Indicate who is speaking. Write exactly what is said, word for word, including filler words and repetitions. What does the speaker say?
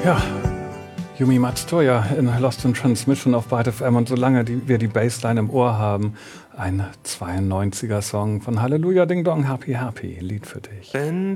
Speaker 1: Ja, Yumi Matsuya in Lost in Transmission auf Byte F M und solange die, wir die Bassline im Ohr haben, ein zweiundneunziger Song von Halleluja Ding Dong Happy Happy, Lied für dich.
Speaker 2: Wenn